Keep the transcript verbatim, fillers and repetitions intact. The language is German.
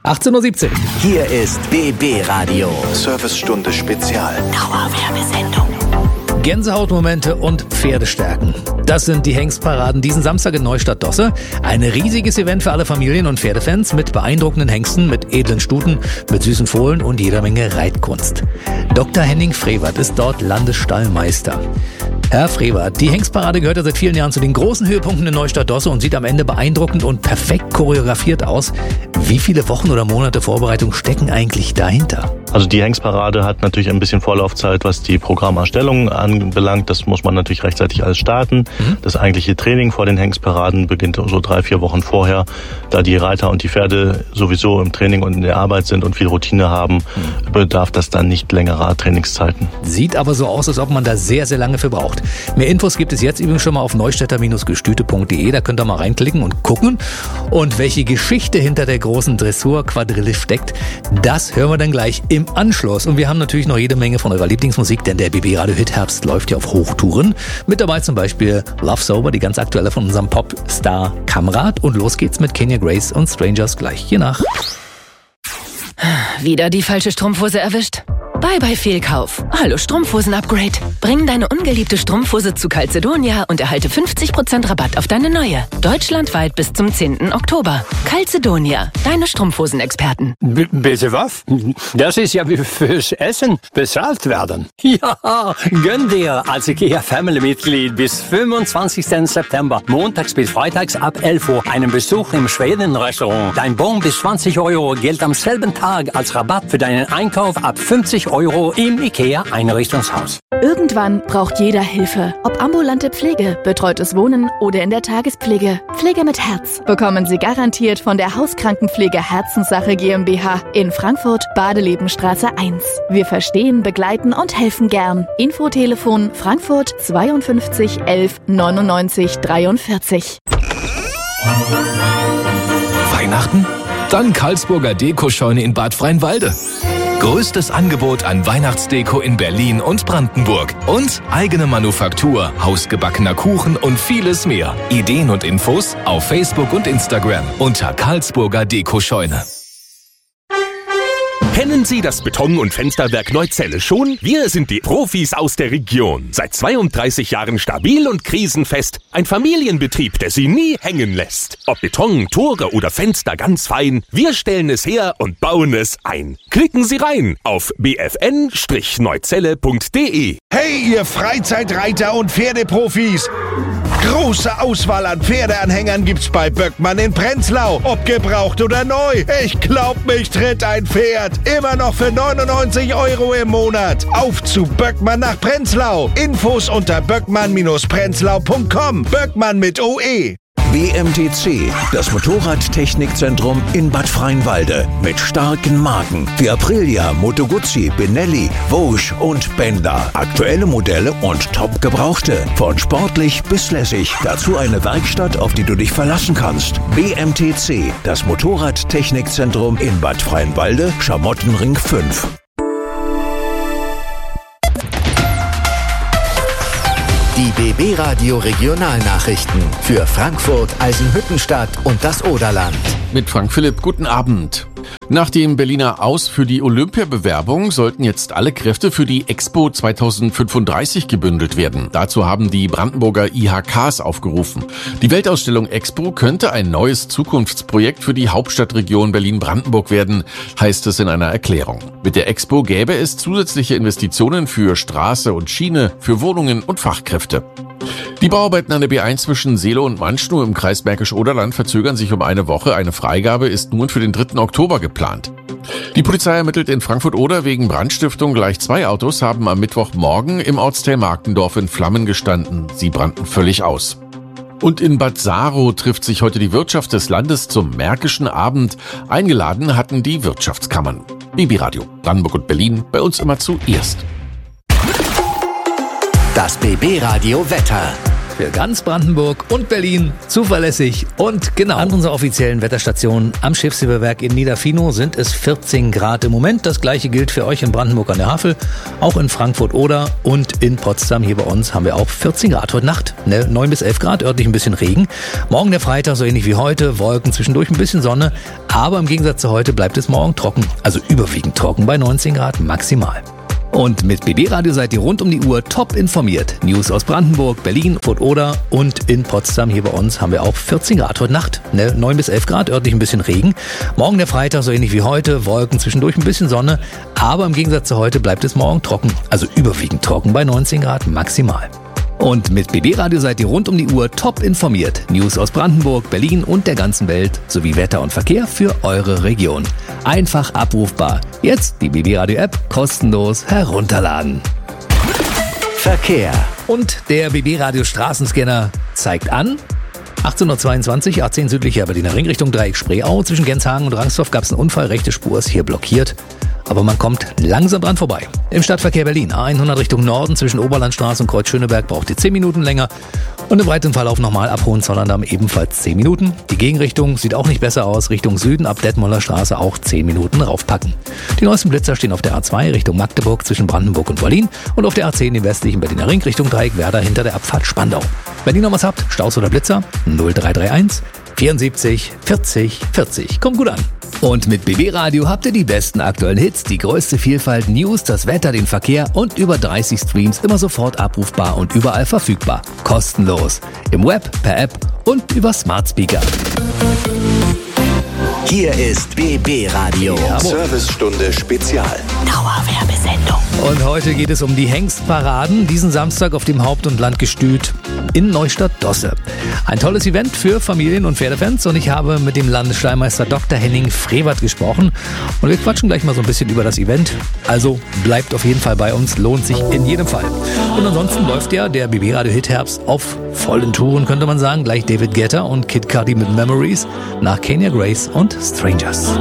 achtzehn Uhr siebzehn. Hier ist B B Radio. Servicestunde Spezial. Dauerwerbesendung. Gänsehautmomente und Pferdestärken. Das sind die Hengstparaden diesen Samstag in Neustadt-Dosse. Ein riesiges Event für alle Familien- und Pferdefans mit beeindruckenden Hengsten, mit edlen Stuten, mit süßen Fohlen und jeder Menge Reitkunst. Doktor Henning Frevert ist dort Landesstallmeister. Herr Frevert, die Hengstparade gehört ja seit vielen Jahren zu den großen Höhepunkten in Neustadt-Dosse und sieht am Ende beeindruckend und perfekt choreografiert aus. Wie viele Wochen oder Monate Vorbereitung stecken eigentlich dahinter? Also die Hengstparade hat natürlich ein bisschen Vorlaufzeit, was die Programmerstellung anbelangt. Das muss man natürlich rechtzeitig alles starten. Mhm. Das eigentliche Training vor den Hengstparaden beginnt so drei, vier Wochen vorher. Da die Reiter und die Pferde sowieso im Training und in der Arbeit sind und viel Routine haben, mhm. bedarf das dann nicht längerer Trainingszeiten. Sieht aber so aus, als ob man da sehr, sehr lange für braucht. Mehr Infos gibt es jetzt übrigens schon mal auf neustädter Gestüte punkt de. Da könnt ihr mal reinklicken und gucken. Und welche Geschichte hinter der großen Dressur-Quadrille steckt, das hören wir dann gleich im Anschluss. Und wir haben natürlich noch jede Menge von eurer Lieblingsmusik, denn der B B Radio Hit Herbst läuft ja auf Hochtouren. Mit dabei zum Beispiel Love Sober, die ganz aktuelle von unserem Popstar Kamrat. Und los geht's mit Kenya Grace und Strangers gleich hier nach. Wieder die falsche Strumpfhose erwischt? Bye bye Fehlkauf. Hallo Strumpfhosen-Upgrade. Bring deine ungeliebte Strumpfhose zu Calzedonia und erhalte fünfzig Prozent Rabatt auf deine neue. Deutschlandweit bis zum zehnten Oktober. Calzedonia, deine Strumpfhosen-Experten. B- bitte was? Das ist ja wie fürs Essen bezahlt werden. Ja, gönn dir als IKEA Family-Mitglied bis fünfundzwanzigsten September, montags bis freitags ab elf Uhr, einen Besuch im Schweden-Restaurant. Dein Bon bis zwanzig Euro gilt am selben Tag als Rabatt für deinen Einkauf ab fünfzig Euro im IKEA-Einrichtungshaus. Irgendwann braucht jeder Hilfe. Ob ambulante Pflege, betreutes Wohnen oder in der Tagespflege. Pflege mit Herz bekommen Sie garantiert von der Hauskrankenpflege Herzenssache GmbH in Frankfurt, Badelebenstraße eins. Wir verstehen, begleiten und helfen gern. Infotelefon Frankfurt zweiundfünfzig elf neunundneunzig dreiundvierzig. Weihnachten? Dann Karlsburger Dekoscheune in Bad Freienwalde. Größtes Angebot an Weihnachtsdeko in Berlin und Brandenburg. Und eigene Manufaktur, hausgebackener Kuchen und vieles mehr. Ideen und Infos auf Facebook und Instagram unter Karlsburger Dekoscheune. Kennen Sie das Beton- und Fensterwerk Neuzelle schon? Wir sind die Profis aus der Region. Seit zweiunddreißig Jahren stabil und krisenfest. Ein Familienbetrieb, der Sie nie hängen lässt. Ob Beton, Tore oder Fenster, ganz fein. Wir stellen es her und bauen es ein. Klicken Sie rein auf b f n neuzelle punkt de. Hey, ihr Freizeitreiter und Pferdeprofis! Große Auswahl an Pferdeanhängern gibt's bei Böckmann in Prenzlau. Ob gebraucht oder neu. Ich glaub, mich tritt ein Pferd. Immer noch für neunundneunzig Euro im Monat. Auf zu Böckmann nach Prenzlau. Infos unter böckmann prenzlau punkt com. Böckmann mit O E. B M T C, das Motorradtechnikzentrum in Bad Freienwalde. Mit starken Marken wie Aprilia, Moto Guzzi, Benelli, Vosges und Benda. Aktuelle Modelle und top gebrauchte. Von sportlich bis lässig. Dazu eine Werkstatt, auf die du dich verlassen kannst. B M T C, das Motorradtechnikzentrum in Bad Freienwalde, Schamottenring fünf. Die B B Radio Regionalnachrichten für Frankfurt, Eisenhüttenstadt und das Oderland. Mit Frank Philipp, guten Abend. Nach dem Berliner Aus für die Olympiabewerbung sollten jetzt alle Kräfte für die Expo zweitausendfünfunddreißig gebündelt werden. Dazu haben die Brandenburger I H Ks aufgerufen. Die Weltausstellung Expo könnte ein neues Zukunftsprojekt für die Hauptstadtregion Berlin-Brandenburg werden, heißt es in einer Erklärung. Mit der Expo gäbe es zusätzliche Investitionen für Straße und Schiene, für Wohnungen und Fachkräfte. Die Bauarbeiten an der B eins zwischen Seelow und Manschnow im Kreis Märkisch-Oderland verzögern sich um eine Woche. Eine Freigabe ist nun für den dritten Oktober geplant. Die Polizei ermittelt in Frankfurt-Oder wegen Brandstiftung. Gleich zwei Autos haben am Mittwochmorgen im Ortsteil Markendorf in Flammen gestanden. Sie brannten völlig aus. Und in Bad Saarow trifft sich heute die Wirtschaft des Landes zum Märkischen Abend. Eingeladen hatten die Wirtschaftskammern. B B Radio, Brandenburg und Berlin, bei uns immer zuerst. Das B B Radio Wetter. für ganz Brandenburg und Berlin zuverlässig und genau. An unserer offiziellen Wetterstation am Schiffshebewerk in Niederfinow sind es vierzehn Grad im Moment. Das gleiche gilt für euch in Brandenburg an der Havel, auch in Frankfurt-Oder und in Potsdam. Hier bei uns haben wir auch vierzehn Grad heute Nacht, ne, neun bis elf Grad, örtlich ein bisschen Regen. Morgen der Freitag so ähnlich wie heute, Wolken, zwischendurch ein bisschen Sonne, aber im Gegensatz zu heute bleibt es morgen trocken, also überwiegend trocken bei neunzehn Grad maximal. Und mit B B Radio seid ihr rund um die Uhr top informiert. News aus Brandenburg, Berlin, Frankfurt-Oder und in Potsdam. Hier bei uns haben wir auch vierzehn Grad heute Nacht, ne, neun bis elf Grad, örtlich ein bisschen Regen. Morgen der Freitag so ähnlich wie heute, Wolken, zwischendurch ein bisschen Sonne, aber im Gegensatz zu heute bleibt es morgen trocken, also überwiegend trocken bei neunzehn Grad maximal. Und mit B B Radio seid ihr rund um die Uhr top informiert. News aus Brandenburg, Berlin und der ganzen Welt sowie Wetter und Verkehr für eure Region. Einfach abrufbar. Jetzt die B B Radio App kostenlos herunterladen. Verkehr. Und der B B Radio Straßenscanner zeigt an. achtzehnhundertzweiundzwanzig, A zehn südlicher Berliner Ring Richtung Dreieck Spreeau. Zwischen Genshagen und Rangsdorf gab es einen Unfall. Rechte Spur ist hier blockiert. Aber man kommt langsam dran vorbei. Im Stadtverkehr Berlin A hundert Richtung Norden zwischen Oberlandstraße und Kreuz Schöneberg braucht ihr zehn Minuten länger. Und im weiteren Verlauf nochmal ab Hohenzollern-Damm ebenfalls zehn Minuten. Die Gegenrichtung sieht auch nicht besser aus. Richtung Süden ab Detmolder Straße auch zehn Minuten raufpacken. Die neuesten Blitzer stehen auf der A zwei Richtung Magdeburg zwischen Brandenburg und Berlin und auf der A zehn im westlichen Berliner Ring Richtung Dreieck Werder hinter der Abfahrt Spandau. Wenn ihr noch was habt, Staus oder Blitzer, null drei drei eins vierundsiebzig vierzig vierzig. Kommt gut an. Und mit B B Radio habt ihr die besten aktuellen Hits, die größte Vielfalt, News, das Wetter, den Verkehr und über dreißig Streams immer sofort abrufbar und überall verfügbar. Kostenlos. Im Web, per App und über Smart Speaker. Hier ist B B Radio. Servicestunde Spezial. Dauerwerbesendung. Und heute geht es um die Hengstparaden, diesen Samstag auf dem Haupt- und Landgestüt in Neustadt-Dosse. Ein tolles Event für Familien- und Pferdefans und ich habe mit dem Landesstallmeister Doktor Henning Frevert gesprochen und wir quatschen gleich mal so ein bisschen über das Event. Also bleibt auf jeden Fall bei uns, lohnt sich in jedem Fall. Und ansonsten läuft ja der B B Radio Hit Herbst auf vollen Touren, könnte man sagen. Gleich David Guetta und Kid Cudi mit Memories, nach Kenya Grace und Strangers.